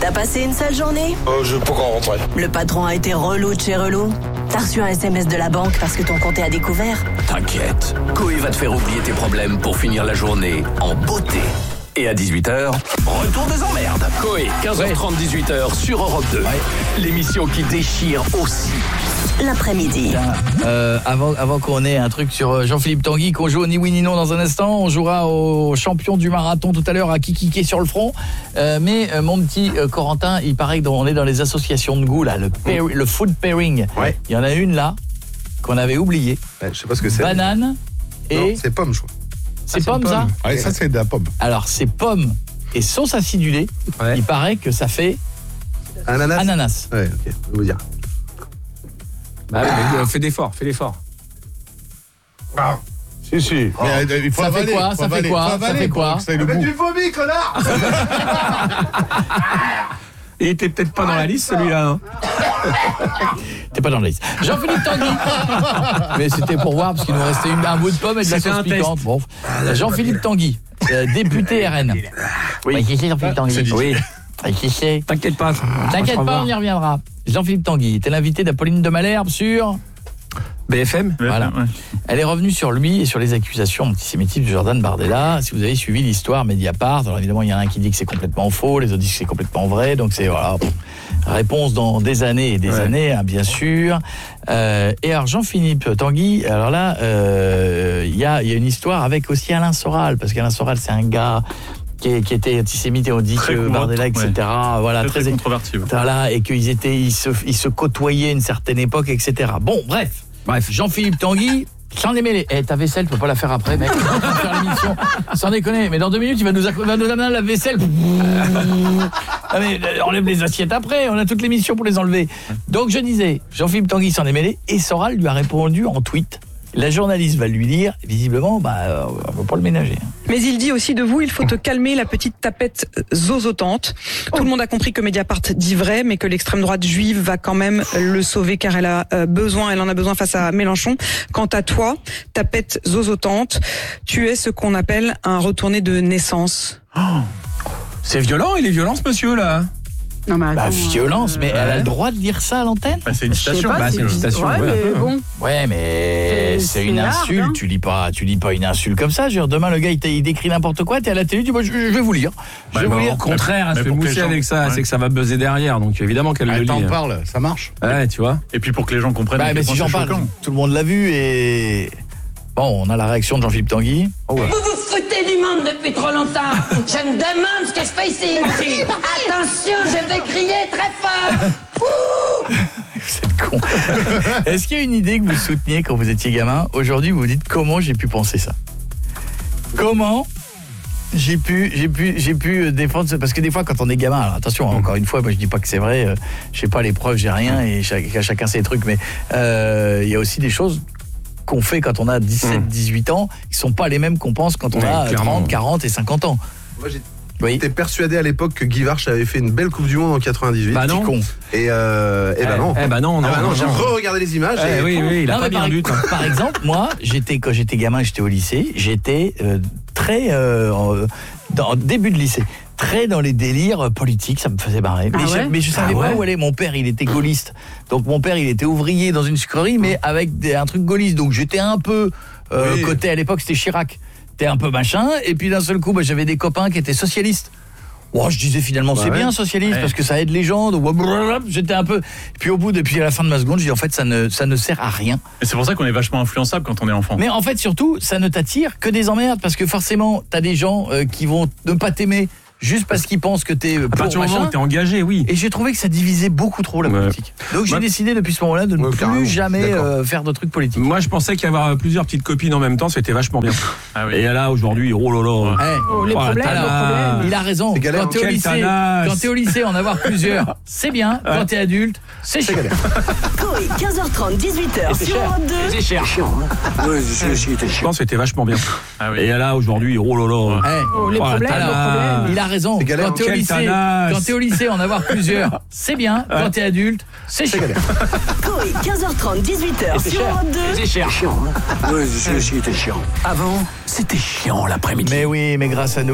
T'as passé une sale journée ? Je peux encore rentrer. Le patron a été relou de chez relou ? T'as reçu un SMS de la banque parce que ton compte est à découvert ? T'inquiète, Coé va te faire oublier tes problèmes pour finir la journée en beauté. Et à 18h, retour des emmerdes. Coé, 15h30, 18h sur Europe 2. L'émission qui déchire aussi. L'après-midi. Avant qu'on ait un truc sur Jean-Philippe Tanguy, qu'on joue au ni oui ni non dans un instant, on jouera au champion du marathon tout à l'heure à Kikiki sur le front. Mais mon petit Corentin, il paraît qu'on est dans les associations de goût là, le food pairing. Ouais. Il y en a une là qu'on avait oubliée. Ouais, je sais pas ce que c'est. Banane et Non, c'est pomme, je crois. c'est pomme ça. Ouais, ça c'est de la pomme. Alors c'est pomme et sauce acidulée. Ouais. Il paraît que ça fait Ananas. ananas. Ouais, ok, je vais vous dire. Bah, fais l'effort. Si. Mais, il faut Ça fait avaler, quoi faut Ça fait avaler, quoi faut Ça avaler fait pour quoi que ça ait le goût. vomis, connard. Il était peut-être pas dans la liste celui-là. Hein. T'es pas dans la liste. Jean-Philippe Tanguy. Mais c'était pour voir parce qu'il nous restait un bout de pomme et de la C'était sauce un test. piquante. Bon. Jean-Philippe Tanguy, député RN. Oui. Qui c'est Jean-Philippe Tanguy? Oui. Qui c'est? T'inquiète pas. T'inquiète pas, on y reviendra. Jean-Philippe Tanguy était l'invité d'Apolline de Malherbe sur BFM. Voilà. Elle est revenue sur lui et sur les accusations antisémitistes de Jordan Bardella. Si vous avez suivi l'histoire Mediapart, alors évidemment il y en a un qui dit que c'est complètement faux, les autres disent que c'est complètement vrai, donc c'est voilà, réponse dans des années et des années, hein, bien sûr. Et alors Jean-Philippe Tanguy, alors là, il y a une histoire avec aussi Alain Soral, parce qu'Alain Soral c'est un gars qui était antisémite et on dit que Bardella, etc. Voilà, très controverti. Voilà, et qu'ils se côtoyaient à une certaine époque, etc. Bon, bref, Jean-Philippe Tanguy, j'en ai mêlé. Ta vaisselle, tu peux pas la faire après, mec. On va faire l'émission. Sans déconner, mais dans 2 minutes, il va nous amener la vaisselle. Ah mais enlève les assiettes après, on a toute l'émission pour les enlever. Donc je disais, Jean-Philippe Tanguy s'en est mêlé et Soral lui a répondu en tweet. La journaliste va lui dire, visiblement, on va pas le ménager. Mais il dit aussi de vous, il faut te calmer, la petite tapette zozotante. Tout le monde a compris que Mediapart dit vrai, mais que l'extrême droite juive va quand même le sauver car elle en a besoin face à Mélenchon. Quant à toi, tapette zozotante, tu es ce qu'on appelle un retourné de naissance. Oh. C'est violent, il est violent ce monsieur là. Non mais attends, violence, mais elle a le droit de dire ça à l'antenne ? C'est une citation. C'est une citation. Ouais, mais bon. Ouais, mais c'est une insulte. Hard, hein. Tu lis pas une insulte comme ça. Genre, demain, le gars, il décrit n'importe quoi. T'es à la télé, tu dis, je vais vous lire. Je vais vous lire. Au contraire, elle se fait pour que les mousser gens- avec ça, c'est que ça va buzzer derrière, donc évidemment qu'elle le T'en lit. parles, ça marche. Ouais, tu vois. Et puis pour que les gens comprennent. Mais si j'en parle, tout le monde l'a vu et... Bon, on a la réaction de Jean-Philippe Tanguy. Vous vous foutez du monde depuis trop longtemps. Je me demande ce que je fais ici. Attention, je vais crier très fort. Vous êtes con. Est-ce qu'il y a une idée que vous souteniez quand vous étiez gamin ? Aujourd'hui, vous vous dites comment j'ai pu penser ça ? Comment j'ai pu défendre ça ? Parce que des fois, quand on est gamin, alors attention, encore une fois, moi je dis pas que c'est vrai, je sais pas les preuves, j'ai rien et chacun ses trucs, mais il y a aussi des choses qu'on fait quand on a 17, 18 ans, qui sont pas les mêmes qu'on pense quand on a 30, 40 et 50 ans. Moi, j'étais persuadé à l'époque que Guy Varch avait fait une belle Coupe du Monde en 98. Bah non. Con. Et non. Non. J'ai re-regardé les images. Et Oui, il a Non, pas mais mis un but. Par exemple, moi, quand j'étais gamin, j'étais au lycée, j'étais très dans début de lycée, très dans les délires politiques, ça me faisait marrer. Mais je savais pas où aller. Mon père, il était gaulliste. Donc mon père, il était ouvrier dans une sucrerie, mais avec un truc gaulliste. Donc j'étais un peu côté, à l'époque, c'était Chirac. T'es un peu machin, et puis d'un seul coup, j'avais des copains qui étaient socialistes. Oh, je disais finalement c'est bien socialiste parce que ça aide les gens. Donc, j'étais un peu. Et puis depuis à la fin de ma seconde, je dis en fait ça ne sert à rien. Et c'est pour ça qu'on est vachement influençable quand on est enfant. Mais en fait surtout, ça ne t'attire que des emmerdes parce que forcément t'as des gens qui vont ne pas t'aimer juste parce qu'ils pensent que t'es À partir du moment machin. où t'es engagé, oui. Et j'ai trouvé que ça divisait beaucoup trop la politique. Donc j'ai décidé depuis ce moment-là de ne plus jamais faire de trucs politiques. Moi, je pensais qu'avoir plusieurs petites copines en même temps, c'était vachement bien. Ah oui. Et là, aujourd'hui, oh là là. les problèmes, Il a raison. galère. Quand t'es au lycée, en avoir plusieurs, c'est bien. Quand t'es adulte, c'est chiant. Coé, 15h30, 18h sur Europe 2. C'est cher. Ouais, je pense que c'était vachement bien. Ah oui. Et là, aujourd'hui, oh là là. les problèmes, Il a raison. galère. Quand t'es au lycée, en avoir plusieurs, c'est bien. Quand t'es adulte, c'est chiant. Coé, 15h30, 18h sur Europe 2. C'est cher. Ouais, c'était chiant. Avant, c'était chiant l'après-midi. Mais oui, mais grâce à nous.